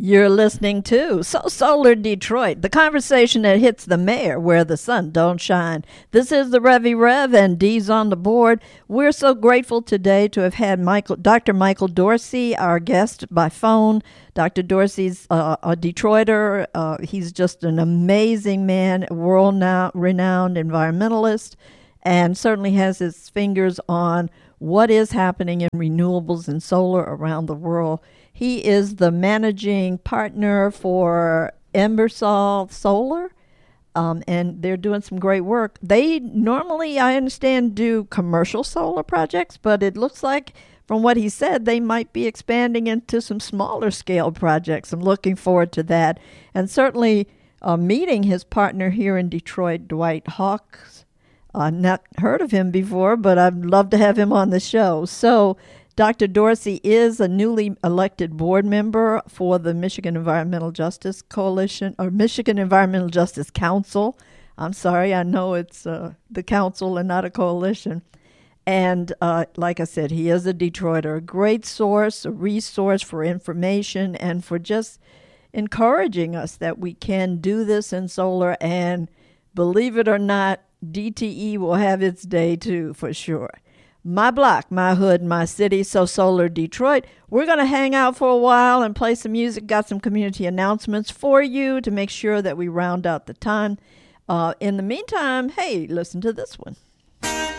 You're listening to So Solar Detroit, the conversation that hits the mayor where the sun don't shine. This is the Revy Rev, and Dee's on the board. We're so grateful today to have had Dr. Michael Dorsey, our guest by phone. Dr. Dorsey's a Detroiter. He's just an amazing man, world-renowned environmentalist, and certainly has his fingers on what is happening in renewables and solar around the world. He is the managing partner for Embersol Solar, and they're doing some great work. They normally, I understand, do commercial solar projects, but it looks like, from what he said, they might be expanding into some smaller scale projects. I'm looking forward to that. And certainly meeting his partner here in Detroit, Dwight Hawks. Not heard of him before, but I'd love to have him on the show. So Dr. Dorsey is a newly elected board member for the Michigan Environmental Justice Coalition, or Michigan Environmental Justice Council. I'm sorry, I know it's the council and not a coalition. And like I said, he is a Detroiter, a great source, a resource for information and for just encouraging us that we can do this in solar. And believe it or not, DTE will have its day too, for sure. My block, my hood, my city, So Solar Detroit. We're going to hang out for a while and play some music. Got some community announcements for you to make sure that we round out the time. In the meantime, hey, listen to this one.